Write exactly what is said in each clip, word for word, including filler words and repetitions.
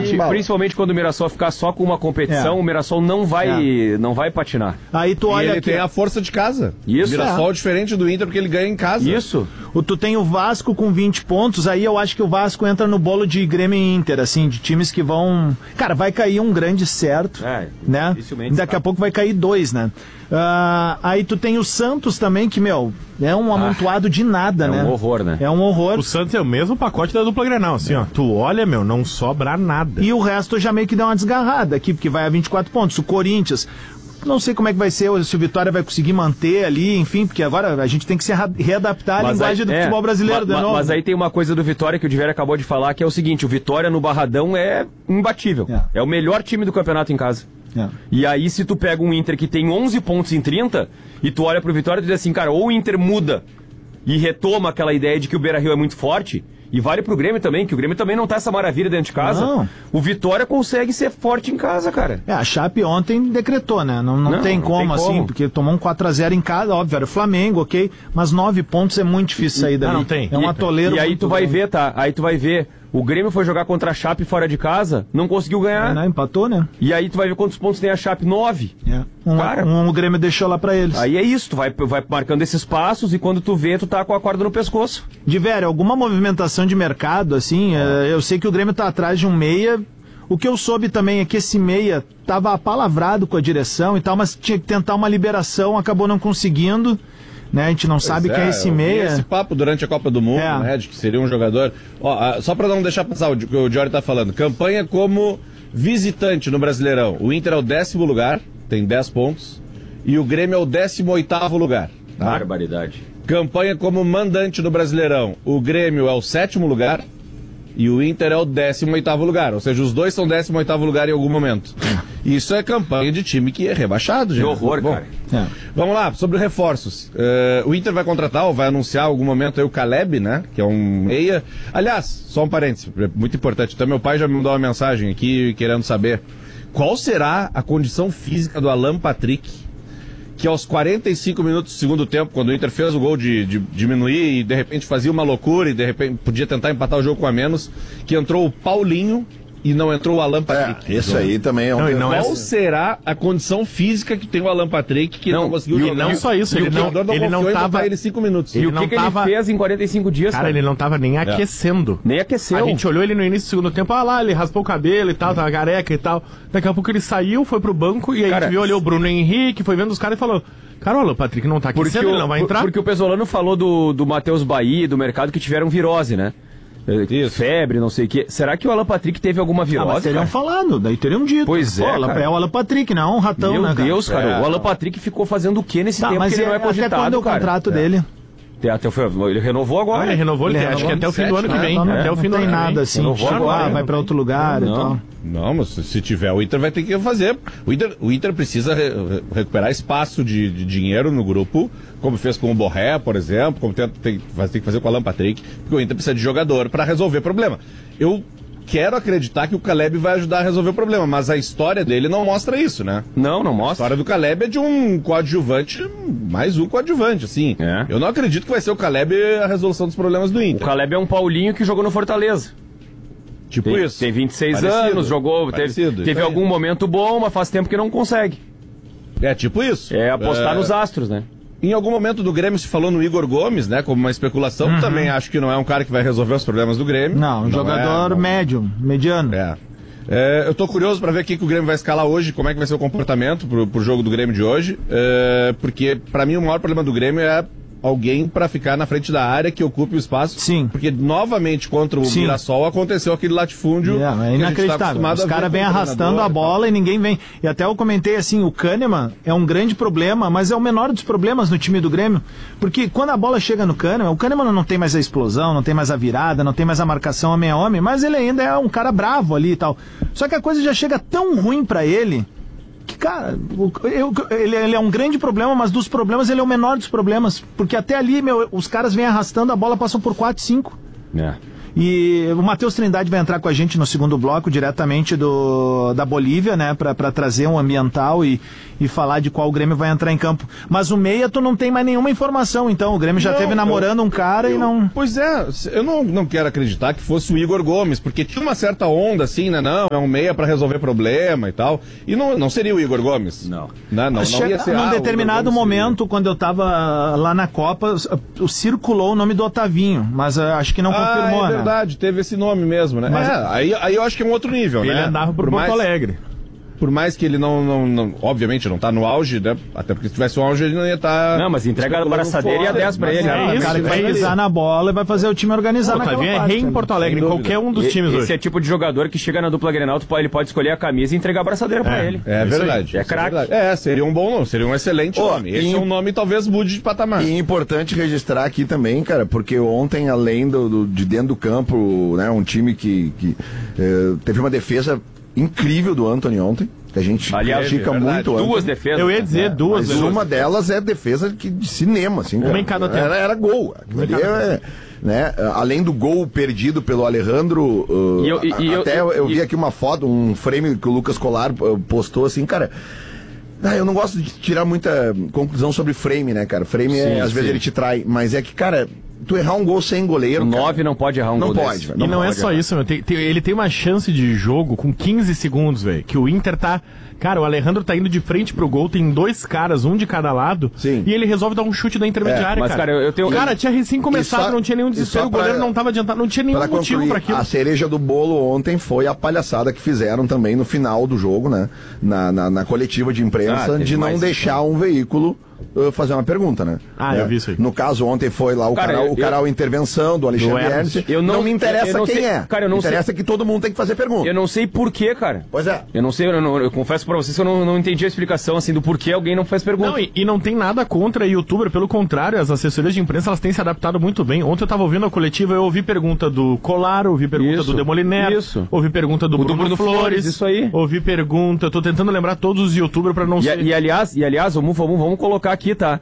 principalmente, principalmente quando o Mirassol ficar só com uma competição, é. o Mirassol não vai, é. não vai patinar. Aí tu olha e ele aqui, tem a força de casa. Isso. O Mirassol é diferente do Inter porque ele ganha em casa. Isso. O, tu tem o Vasco com vinte pontos, aí eu acho que o Vasco entra no bolo de Grêmio e Inter, assim, de times que vão... Cara, vai cair um grande certo, é, né? Daqui a pouco vai cair dois, né? Uh, aí tu tem o Santos também, que, meu, é um amontoado ah, de nada, é né? É um horror, né? É um horror. O Santos é o mesmo pacote da dupla Grenal, assim, é. ó. Tu olha, meu, não sobra nada. E o resto já meio que dá uma desgarrada aqui, porque vai a vinte e quatro pontos. O Corinthians... Não sei como é que vai ser, se o Vitória vai conseguir manter ali, enfim, porque agora a gente tem que se readaptar à mas linguagem aí, do é, futebol brasileiro. Ma, de novo. Mas aí tem uma coisa do Vitória que o Diver acabou de falar, que é o seguinte, o Vitória no Barradão é imbatível. É, é o melhor time do campeonato em casa. É. E aí se tu pega um Inter que tem onze pontos em trinta, e tu olha pro Vitória e tu diz assim, cara, ou o Inter muda e retoma aquela ideia de que o Beira-Rio é muito forte... E vale pro Grêmio também, que o Grêmio também não tá essa maravilha dentro de casa. Não. O Vitória consegue ser forte em casa, cara. É, a Chape ontem decretou, né? Não, não, não, tem, não como, tem como, assim, porque tomou um quatro a zero em casa, óbvio, era o Flamengo, ok? Mas nove pontos é muito difícil sair dali. Não, não tem. É um atoleiro. E aí tu vai grande. ver, tá? Aí tu vai ver. O Grêmio foi jogar contra a Chape fora de casa, não conseguiu ganhar. É, não, empatou, né? E aí tu vai ver quantos pontos tem a Chape, nove. É. Um, Cara, um, um o Grêmio deixou lá pra eles. Aí é isso, tu vai, vai marcando esses passos e quando tu vê, tu tá com a corda no pescoço. Diver, alguma movimentação de mercado, assim, ah. é, eu sei que o Grêmio tá atrás de um meia. O que eu soube também é que esse meia tava apalavrado com a direção e tal, mas tinha que tentar uma liberação, acabou não conseguindo. Né? A gente não pois sabe é, quem é esse meia. Esse papo durante a Copa do Mundo, é. né? De que seria um jogador. Ó, só pra não deixar passar o que o Jory tá falando. Campanha como visitante no Brasileirão. O Inter é o décimo lugar, tem dez pontos. E o Grêmio é o décimo oitavo lugar. Tá? Barbaridade. Campanha como mandante no Brasileirão. O Grêmio é o sétimo lugar. E o Inter é o décimo oitavo lugar. Ou seja, os dois são décimo oitavo lugar em algum momento. Isso é campanha de time que é rebaixado, gente. Que horror, Bom, cara. É. Vamos lá, sobre reforços. Uh, o Inter vai contratar ou vai anunciar em algum momento aí o Caleb, né? Que é um meia. Aliás, só um parênteses, muito importante. Então, meu pai já me mandou uma mensagem aqui querendo saber qual será a condição física do Alan Patrick, que aos quarenta e cinco minutos do segundo tempo, quando o Inter fez o gol de, de diminuir e de repente fazia uma loucura e de repente podia tentar empatar o jogo com a menos, que entrou o Paulinho e não entrou o Alan Patrick. É, esse aí também é um... Não, não Qual é... será a condição física que tem o Alan Patrick que não, não conseguiu jogar? E não só isso, ele não, não, ele não tava... ele cinco minutos. E o que, que tava... ele fez em quarenta e cinco dias? Cara, cara? Ele não tava nem é. aquecendo. Nem aqueceu. A gente olhou ele no início do segundo tempo, ah lá, ele raspou o cabelo e tal, tava careca e tal. Daqui a pouco ele saiu, foi pro banco e aí cara, a gente viu, olhou o Bruno Henrique, foi vendo os caras e falou... Cara, o Alan Patrick não tá aquecendo, ele não vai entrar. Porque o Pesolano falou do, do Matheus Bahia, do mercado, que tiveram virose, né? Isso. Febre, não sei o quê. Será que o Alan Patrick teve alguma virose? Ah, mas teriam falado, daí teriam dito. Pois é, Pô, cara. É o Alan Patrick, não, um ratão, Meu né, cara? Deus, cara. É. O Alan Patrick ficou fazendo o quê nesse tá, tempo mas que ele é, não é cogitado, até quando é o contrato é. dele? Até, ele renovou agora. Ah, ele renovou, ele ele acho renovou que até o fim do ano que vem. Não, até não, o fim não do tem ano nada assim, renovou tipo, agora, ah, vai pra outro lugar não. e tal. Não, mas se tiver o Inter vai ter que fazer. O Inter, o Inter precisa re, recuperar espaço de, de dinheiro no grupo, como fez com o Borré, por exemplo, como tem, tem, vai ter que fazer com o Alan Patrick, porque o Inter precisa de jogador para resolver problema. Eu quero acreditar que o Caleb vai ajudar a resolver o problema, mas a história dele não mostra isso, né? Não, não mostra. A história do Caleb é de um coadjuvante, mais um coadjuvante, assim. É. Eu não acredito que vai ser o Caleb a resolução dos problemas do Inter. O Caleb é um Paulinho que jogou no Fortaleza. Tipo tem, isso. Tem vinte e seis parecido, anos, jogou, parecido, teve, teve algum momento bom, mas faz tempo que não consegue. É tipo isso. É apostar é... nos astros, né? Em algum momento do Grêmio se falou no Igor Gomes, né, como uma especulação. Uhum. Também acho que não é um cara que vai resolver os problemas do Grêmio. Não, um não jogador é, não... médio, mediano. É. é eu tô curioso para ver quem que o Grêmio vai escalar hoje, como é que vai ser o comportamento pro, pro jogo do Grêmio de hoje. É, porque, para mim, o maior problema do Grêmio é alguém para ficar na frente da área que ocupe o espaço. Sim. Porque novamente contra o Sim. Mirassol aconteceu aquele latifúndio. Yeah, é inacreditável. Tá Os caras vêm arrastando a bola e ninguém vem. E até eu comentei assim, o Kahneman é um grande problema, mas é o menor dos problemas no time do Grêmio. Porque quando a bola chega no Kahneman, o Kahneman não tem mais a explosão, não tem mais a virada, não tem mais a marcação homem a homem, mas ele ainda é um cara bravo ali e tal. Só que a coisa já chega tão ruim para ele que, cara, eu, ele, ele é um grande problema, mas dos problemas ele é o menor dos problemas, porque até ali, meu, os caras vêm arrastando, a bola passam por quatro, cinco. É. E o Matheus Trindade vai entrar com a gente no segundo bloco, diretamente do, da Bolívia, né, pra, pra trazer um ambiental e, e falar de qual o Grêmio vai entrar em campo. Mas o meia, tu não tem mais nenhuma informação, então. O Grêmio já esteve namorando eu, um cara eu, e não... Pois é, eu não, não quero acreditar que fosse o Igor Gomes, porque tinha uma certa onda, assim, né, não, é um meia pra resolver problema e tal. E não, não seria o Igor Gomes. Não. Não, não, não ia ser, num ah, determinado momento, seria. Quando eu tava lá na Copa, o circulou o nome do Otavinho, mas uh, acho que não ah, confirmou, é verdade, né? Teve esse nome mesmo, né? Mas, é, aí, aí eu acho que é um outro nível, ele né? Ele andava por, por Porto mais... Alegre. Por mais que ele não, não, não, obviamente, não tá no auge, né? Até porque se tivesse o auge, ele não ia estar... Tá não, mas entrega a abraçadeira e a dez pra ele. É, né? isso, o cara que vai pisar na bola e vai fazer o time organizar na Otavinho é rei em Porto Alegre, em qualquer um dos e, times esse hoje. Esse é tipo de jogador que chega na dupla Grenal, ele pode escolher a camisa e entregar a abraçadeira pra é, ele. É verdade. É craque. É, seria um bom nome, seria um excelente oh, nome. Esse e, é um nome talvez mude de patamar. E importante registrar aqui também, cara, porque ontem, além do, do de dentro do campo, né, um time que, que eh, teve uma defesa incrível do Anthony ontem. Que a gente Aliás, critica é muito. Duas defesas. Eu ia dizer é, duas. Mas uma delas é defesa que, de cinema, assim. Uma em cada tempo. Era, era gol. Ali é, né? Além do gol perdido pelo Alejandro, uh, e eu, e, até eu, eu, eu vi aqui uma foto, um frame que o Lucas Colar uh, postou assim, cara. Ah, eu não gosto de tirar muita conclusão sobre frame, né, cara? Frame, sim, é, às sim. vezes ele te trai, mas é que, cara, tu errar um gol sem goleiro... O nove não pode errar um não gol pode, desse. Véio, não não E não pode é só errar. isso, meu. Tem, tem, ele tem uma chance de jogo com quinze segundos, velho, que o Inter tá... Cara, o Alejandro tá indo de frente pro gol, tem dois caras, um de cada lado, sim. E ele resolve dar um chute da intermediária, é, mas, cara. cara, eu tenho... Cara, tinha recém começado, só, não tinha nenhum desespero, o goleiro pra, não tava adiantado, não tinha nenhum motivo concluir, pra aquilo. A cereja do bolo ontem foi a palhaçada que fizeram também no final do jogo, né? Na, na, na coletiva de imprensa, ah, de não deixar um veículo uh, fazer uma pergunta, né? Ah, né? eu vi isso aí. No caso, ontem foi lá o cara, canal, eu, o canal eu, Intervenção do Alexandre Ernst. Eu não, não me interessa não quem sei, é. Cara, eu não interessa sei. que todo mundo tem que fazer pergunta. Eu não sei porquê, cara. Pois é. Eu não sei, eu, não, eu confesso pra vocês que eu não, não entendi a explicação, assim, do porquê alguém não faz pergunta. Não, e, e não tem nada contra youtuber, pelo contrário, as assessorias de imprensa, elas têm se adaptado muito bem. Ontem eu tava ouvindo a coletiva, eu ouvi pergunta do Colar, ouvi pergunta isso, do Demoliner, isso. ouvi pergunta do, Bruno, do Bruno Flores, Flores, isso aí. Ouvi pergunta, eu tô tentando lembrar todos os youtubers pra não e, ser... E aliás, e, aliás vamos, vamos, vamos colocar aqui, tá?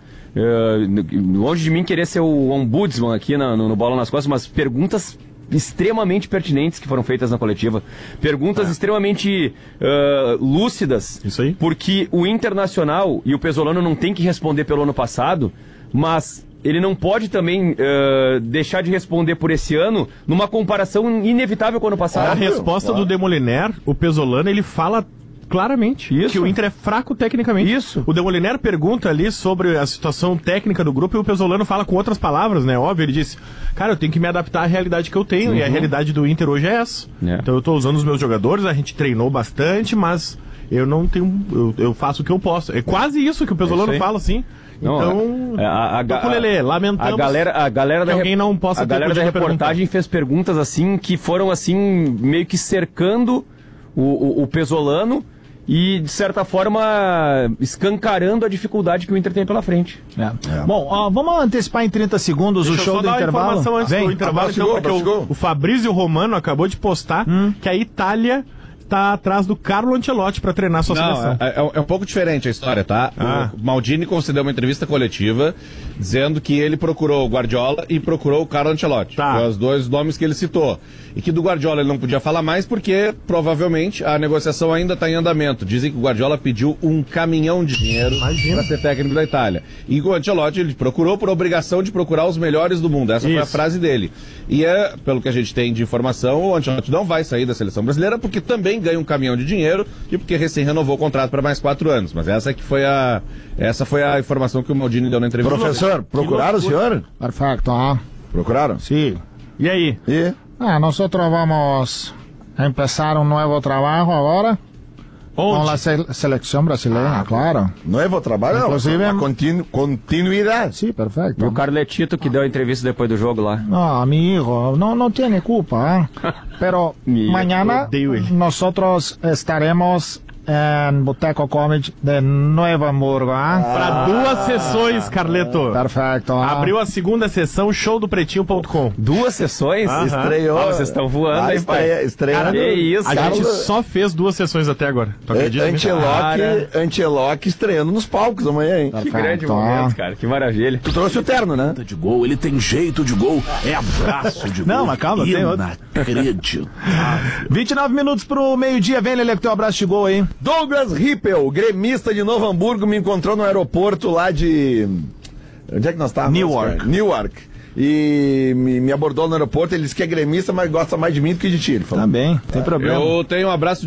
Uh, longe de mim querer ser o ombudsman aqui na, no, no Bola nas Costas, mas perguntas extremamente pertinentes que foram feitas na coletiva. Perguntas é. extremamente uh, lúcidas. Isso aí. Porque o Internacional e o Pesolano não tem que responder pelo ano passado, mas ele não pode também uh, deixar de responder por esse ano numa comparação inevitável com o ano passado. A resposta claro. do Demoliner, o Pesolano, ele fala claramente isso. que o Inter é fraco tecnicamente. Isso. O Demoliner pergunta ali sobre a situação técnica do grupo e o Pesolano fala com outras palavras, né? Óbvio, ele disse, cara, eu tenho que me adaptar à realidade que eu tenho, uhum. e a realidade do Inter hoje é essa. É. Então eu tô usando os meus jogadores, a gente treinou bastante, mas eu não tenho... Eu, eu faço o que eu posso. É quase isso que o Pesolano é fala, assim. Não, então, a, a, a, Lelê, lamentamos a galera, a galera que da alguém não possa a galera da reportagem perguntar. fez perguntas assim que foram assim meio que cercando o, o, o Pesolano e, de certa forma, escancarando a dificuldade que o Inter tem pela frente. É. É. Bom, ó, vamos antecipar em trinta segundos Deixa o show do intervalo. Informação antes Vem. do intervalo, então, porque o, o Fabrício Romano acabou de postar hum. que a Itália está atrás do Carlo Ancelotti para treinar sua Não, seleção. É, é, é um pouco diferente a história, tá? Ah. O Maldini concedeu uma entrevista coletiva dizendo que ele procurou o Guardiola e procurou o Carlo Ancelotti. Tá. Foi os dois nomes que ele citou. E que do Guardiola ele não podia falar mais porque, provavelmente, a negociação ainda está em andamento. Dizem que o Guardiola pediu um caminhão de dinheiro para ser técnico da Itália. E o Ancelotti ele procurou por obrigação de procurar os melhores do mundo. Essa Isso. foi a frase dele. E é, pelo que a gente tem de informação, o Ancelotti não vai sair da seleção brasileira porque também ganha um caminhão de dinheiro e porque recém renovou o contrato para mais quatro anos. Mas essa que foi a essa foi a informação que o Maldini deu na entrevista. Professor, procuraram o senhor? Perfeito, ah. Procuraram? Sim. E aí? E? Ah, nosotros vamos a empezar un nuevo trabajo ahora. Onde? Com a se selección brasileña, ah, claro. Nuevo trabalho? Inclusive, não, continu continuidade. Sí, perfecto. E o Carletito que deu a entrevista depois do jogo lá. No, amigo, no, no tiene culpa, ¿eh? Pero mañana nosotros estaremos em Boteco Comedy de Novo Hamburgo. Ah? Para duas sessões, Carleto. Perfeito. Ah. Abriu a segunda sessão, show do pretinho ponto com. Duas sessões? Uh-huh. Estreou. Ah, vocês estão voando, ah, hein, pai? Estreando. Cara, que isso, a cara. gente só fez duas sessões até agora. Tu acredita? Anteloque, Anteloque estreando nos palcos amanhã, hein? Que grande momento, cara. Que maravilha. Tu trouxe o terno, né? De gol, ele tem jeito de gol, é abraço de gol. Não, mas calma, tem outro. Inacreditável. vinte e nove minutos pro meio-dia, vem, Lelê, com teu abraço de gol aí. Douglas Rippel, gremista de Novo Hamburgo, me encontrou no aeroporto lá de... Onde é que nós estávamos? Newark. Newark. E me, me abordou no aeroporto, ele disse que é gremista, mas gosta mais de mim do que de ti. Ele falou. Tá bem, tem problema. Eu tenho um abraço